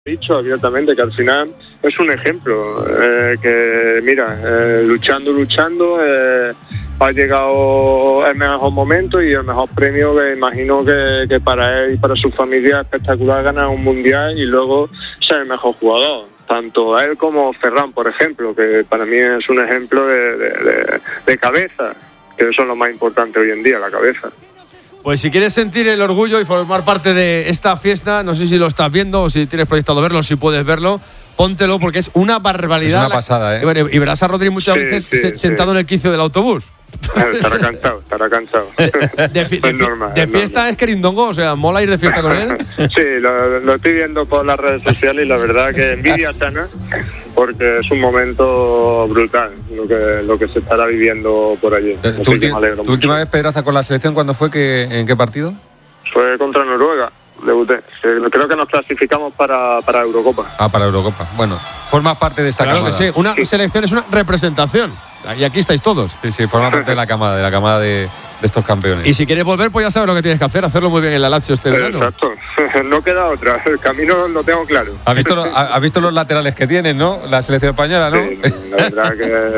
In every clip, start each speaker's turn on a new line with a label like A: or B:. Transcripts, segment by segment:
A: dicho abiertamente que al final es un ejemplo, que mira, luchando, ha llegado el mejor momento y el mejor premio, que imagino que para él y para su familia es espectacular ganar un mundial y luego ser el mejor jugador. Tanto él como Ferran, por ejemplo, que para mí es un ejemplo de cabeza, que eso es lo más importante hoy en día, la cabeza.
B: Pues si quieres sentir el orgullo y formar parte de esta fiesta, no sé si lo estás viendo o si tienes proyectado verlo, si puedes verlo, póntelo porque es una barbaridad.
C: Es una pasada, ¿eh?
B: Y verás a Rodri muchas veces sentado en el quicio del autobús.
A: Estará cansado. Es normal.
B: De fiesta es querindongo, o sea, mola ir de fiesta con él.
A: Sí, lo estoy viendo por las redes sociales y la verdad que envidia sana, porque es un momento brutal lo que se estará viviendo por allí.
C: ¿Tu última vez, Pedraza, con la selección, cuándo fue? ¿En qué partido?
A: Fue contra Noruega. Debuté. Creo que nos clasificamos para Eurocopa.
C: Para Eurocopa. Bueno, formas parte de esta camada.
B: Claro que sí. Una selección es una representación. Y aquí estáis todos.
C: Sí, forma parte de la camada de estos campeones.
B: Y si quieres volver, pues ya sabes lo que tienes que hacer, hacerlo muy bien en la Lazio este verano.
A: Exacto. No queda otra. El camino lo tengo claro.
C: ¿Has visto los laterales que tienen, no? La selección española, ¿no?
A: Sí, la verdad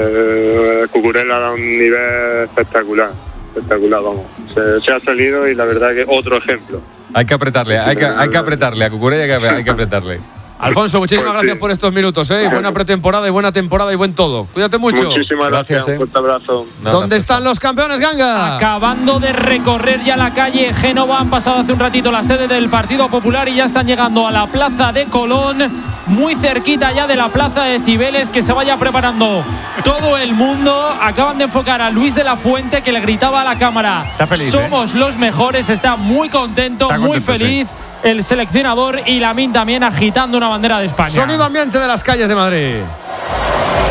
A: que Cucurella da un nivel espectacular, vamos. Se ha salido y la verdad que otro ejemplo.
C: Hay que apretarle, hay que apretarle a Cucurella, hay que apretarle.
B: Alfonso, muchísimas gracias por estos minutos, ¿eh? Buena pretemporada y buena temporada y buen todo. Cuídate mucho.
A: Muchísimas gracias. Un fuerte abrazo.
B: ¿Dónde están los campeones, Ganga?
D: Acabando de recorrer ya la calle Génova, han pasado hace un ratito la sede del Partido Popular y ya están llegando a la Plaza de Colón, muy cerquita ya de la Plaza de Cibeles, que se vaya preparando todo el mundo. Acaban de enfocar a Luis de la Fuente, que le gritaba a la cámara:
E: está feliz,
D: somos los mejores. Está muy contento, muy feliz. Sí. El seleccionador y Lamine también agitando una bandera de España.
B: Sonido ambiente de las calles de Madrid.